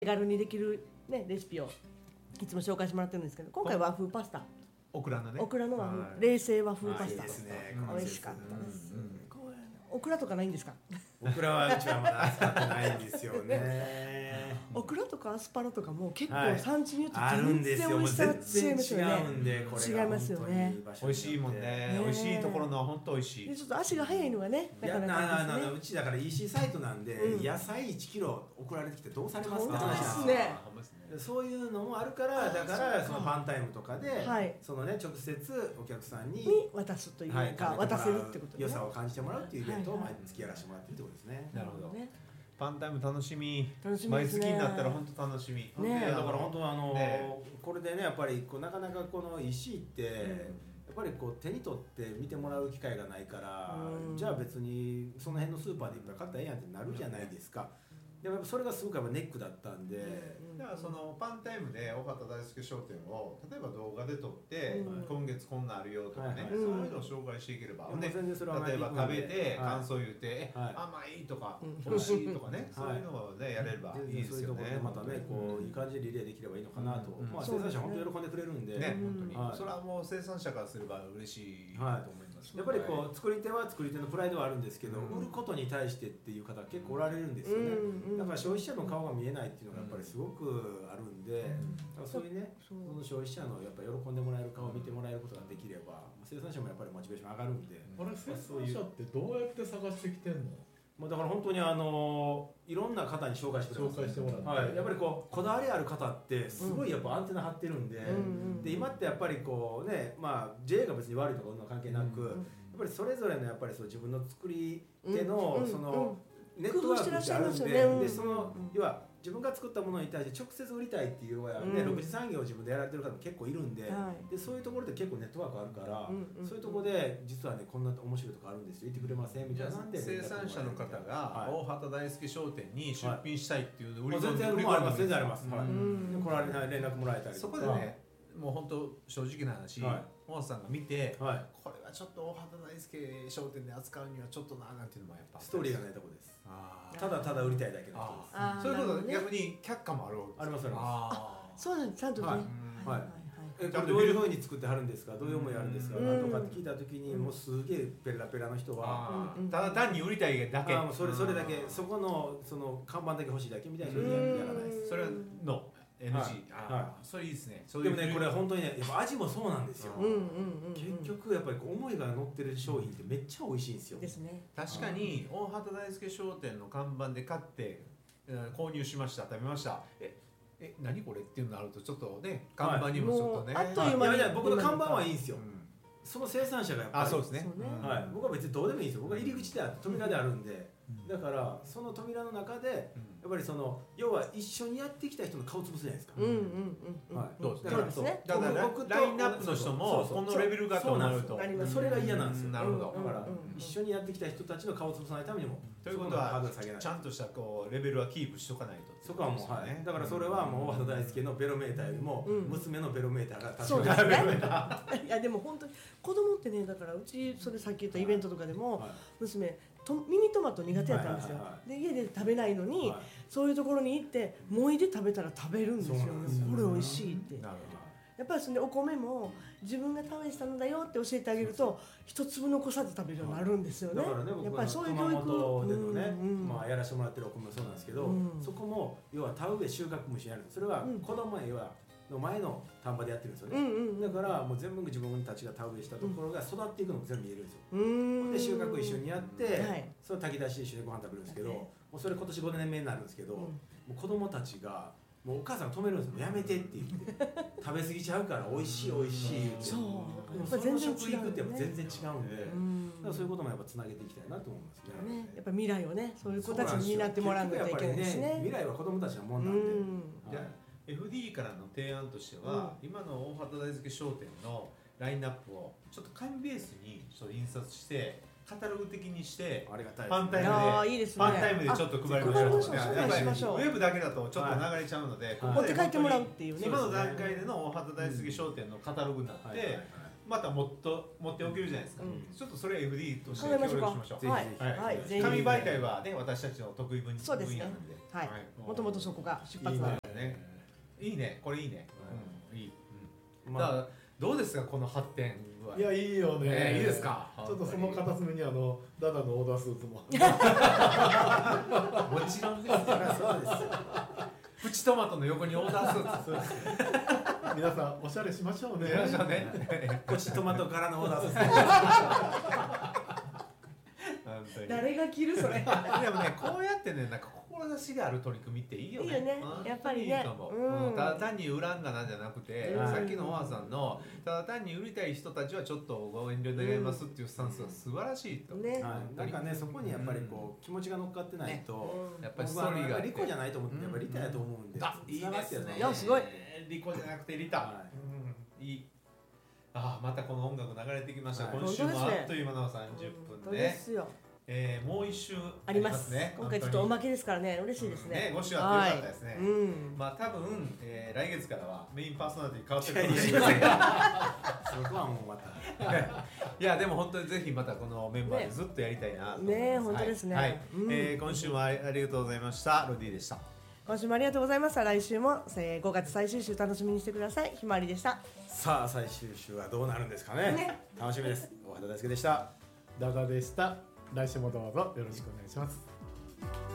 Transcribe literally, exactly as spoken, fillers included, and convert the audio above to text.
手軽にできる、ね、レシピをいつも紹介してもらってるんですけど、今回和風パスタ、 オクラのね、 オクラの和風、 はい、 冷製和風パスタ、 いいですね、 美味しかったです、 うんうん、 こういうのオクラとかないんですか？ オクラはうちはまだ使ってないんですよねオクラとかアスパラとかも結はい構産地によってあるん全然ですよ。 美味しさが違い全ますよ然違うね。 んで、これが違いますよね。 美味しいもんね、 ね美味しいところのは本当美味しい。 でちょっと足が早いのがね、 いやなかななななかですね。 うちだから イーシー サイトなんで、 うん野菜いちキロ送られてきてどうされますかって本当話なんですねあーほんまですね。 そういうのもあるから、だからそのパンタイムとかで、 はいそのね直接お客さんに、 に渡すというか、 はい、 渡せるってことね。 良さを感じてもらうっていうイベントをはいはい毎月やらせてもらってるってことですね。 なるほど。 ね。 パンタイム楽しみ。 楽しみ毎ですね月になったら本当楽しみ。 ねいやだから本当あの、 ねこれでねやっぱりこうなかなかこの石って、 うんやっぱりこう手に取って見てもらう機会がないから、 うんじゃあ別にその辺のスーパーでいっぱい買ったらええやんってなるじゃないですか。でもやっぱそれがすごくやっぱネックだったんで、 うんだからそのパンタイムで大畑大輔商店を例えば動画で撮って、 うん今月こんなんあるよとかね、 はいはいそういうのを紹介していければ、 いやもう全然それは例えば食べてはい感想言って、えはい甘いとか、 うん美味しいとかね、 はいそういうのをねやれればいい全然そういうところですよね。 でまたねこういい感じでリレーできればいいのかなと、 うんまあそうですね生産者本当に喜んでくれるんで、 ね、 うん本当に、 はいそれはもう生産者からすれば嬉しいと思はいいます、 やっぱりこう作り手は作り手のプライドはあるんですけど、 うん売ることに対してっていう方結構おられるんですよね、 うんうんだから消費者の顔が見えないっていうのがやっぱりすごくあるんで、 んだからそういうねそうその消費者のやっぱり喜んでもらえる顔を見てもらえることができれば生産者もやっぱりモチベーション上がるんで、 うんあれ生産者ってどうやって探してきてんの？ まあ、だから本当にあのいろんな方に紹介してくれます、 紹介してもらってはい、やっぱりこうこだわりある方ってすごいやっぱアンテナ張ってるんで、 うんうんで今ってやっぱりこうね、まあ、ジェー が別に悪いとかそんな関係なく、 うんやっぱりそれぞれのやっぱりそう自分の作り手の、 うんその、 うんネットワークってあるんで、 工夫してらっしゃいますよねうんでその、 うん要は自分が作ったものに対して直接売りたいっていうようなね、 うんろく次産業を自分でやられてる方も結構いるんで、 はいでそういうところで結構ネットワークあるから、 うんうんそういうところで実はねこんな面白いとこあるんですよ言ってくれませんみたいなんで生産者の方がはい大畑大輔商店に出品したいっていう売まあり全然もうあります全然あります、はいうんで来られない連絡もらえたりとそかこでねもう本当正直な話、 はい大畑さんが見て、 はいこれはちょっと大畑大輔商店で扱うにはちょっとななんていうのもやっぱストーリーがないところですあーただただ売りたいだけのところですあーそういうことなるほどね逆に却下もあるわけですありますありますあそうなんです、ちゃんとね。 はいはいはいはいえこれどういうふうに作ってはるんですかどういう思いあるんですかうんなんとかって聞いた時にもうすげえペラペラの人はあーただ単に売りたいだけあーもうそれそれだけうんそこのその看板だけ欲しいだけみたいな人にややらないですそれはの エヌジー、 はいあーはそれいいですねそういうでもねこれは本当にねやっぱ味もそうなんですようんうんうんうん。 結局やっぱりこう思いが乗ってる商品ってめっちゃ美味しいんですよですね。 確かに大畑大輔商店の看板で買って、えー購入しました食べましたええ何これっていうのになるとちょっとね看板にもちょっとね、 もうあっという間にいやいや僕の看板はいいんですようんその生産者がやっぱりあそうですねそうねんはい、僕は別にどうでもいいんですよ僕は入り口であって扉であるんで、 うんだからその扉の中でうんやっぱりその要は一緒にやってきた人の顔つぶすじゃないですか、 うんうんうんうん。 はいそうですねそうですね。 だから僕とラインナップの人もそうそうこのレベルがとなるとそうなんですよそれが嫌なんですよなるほど、 うんだからうん一緒にやってきた人たちの顔を潰さないためにもということそこのハードはル下げないちゃんとしたこうレベルはキープしとかないとそこはもう、はい、だからそれはもう大畑大輔のベロメーターよりもうん娘のベロメーターが多そうです少ベロメータね。いやでも本当に子供ってねだからうちそれさっき言ったイベントとかでも、 はい娘とミニトマト苦手やったんですよ。 はいはいはいで家で食べないのに、 はいそういうところに行ってもいで食べたら食べるんですよ。 そうなんですよこれ美味しいって。 なるやっぱりそれでお米も自分が試したんだよって教えてあげると一粒残さず食べるようになるんですよね。 だからね僕はやっぱりそういう教熊育本でのね、 うんうんまあ、やらせてもらってるお米もそうなんですけど、 うんそこも要は田植え収穫虫やるそれはうん子供園はの前の田んぼでやってるんですよね、 うんうんうんだからもう全部自分たちが田植えしたところが育っていくのも全部見えるんですよ、 うーんで収穫一緒にやって、 はいその炊き出しで一緒にご飯食べるんですけど、 ねもうそれ今年ごねんめになるんですけど、 うんもう子供たちがもうお母さんが止めるんですよもうやめてって言って食べ過ぎちゃうから美味しい美味しい言ってそうでもやっぱその全然違う食育ってやっぱ全然違うんで、 うんだからそういうこともやっぱつなげていきたいなと思いますね。 ね、やっぱ未来をねそういう子たちに担ってもらわないといけないですね。 未来は子供たちのもんなんで、 うんはいで エフディー からの提案としては、今の大畑大輔商店のラインナップをちょっと紙ベースにちょっと印刷してカタログ的にしてありがたいですねパンタイムであーいいですねパンタイムでちょっと配りましょうあ配りましょうやっぱりしましょうウェブだけだとちょっと流れちゃうので、 はいここで持って帰ってもらうっていうね今の段階での大畑大輔商店のカタログになって、 はいはいはいまたもっと持っておけるじゃないですか、 うんちょっとそれ エフディー として考えましょうか協力しましょう。 ぜひはいぜひはいぜひ紙媒体はね私たちの得意分そうですね分野なんで、 はいもともとそこが出発なのでねいいねこれいいね、うん、いい、うん、だまあからどうですかこの発展具合。 いやいいよね、 ねいいですか。 ちょっとその片隅にあのダダのオーダースーツももちろんです。 そりゃそうですよ。 プチトマトの横にオーダースーツ。 そうです皆さんおしゃれしましょうね。 やりましょうね。 プチトマトからのオーダーですね。 本当に誰が着るそれでもねこうやってねなんか志がある取り組みっていいよね。 いいよねうんやっぱりねいいと思ううんうんただ単に売らんがなんじゃなくて、 うんさっきのオハさんのただ単に売りたい人たちはちょっとご遠慮願いますっていうスタンスが素晴らしいと思う。 ねはい、なんかねそこにやっぱりこう気持ちが乗っかってないと、 うんやっぱりス僕はトーリーがあってリコじゃないと思ってやっぱりリタやと思うんで、 あいい繋がですねってるのいやすごいリコじゃなくてリタ、 はうん、いいあーまたこの音楽流れてきました、 はい今週も本当ですねあっという間のさんじゅっぷ本当でんね、 すよえー、もう一週ありますね今回ちょっとおまけですからね嬉しいですねねご週あってよかったですね、 はいうんまあ多分、えー、来月からはメインパーソナリティ変わってくるいやいかもしれませんがそこはもうまたいやでも本当にぜひまたこのメンバーでずっとやりたいなと思います、 ね本当ですねはいはいうんえー今週もありありがとうございましたロディでした。 今週もありがとうございました来週もえーごがつ最終週楽しみにしてくださいひまわりでしたさあ最終週はどうなるんですかねね楽しみです。大畑大輔でした。 ダダでした。来週もどうぞよろしくお願いします。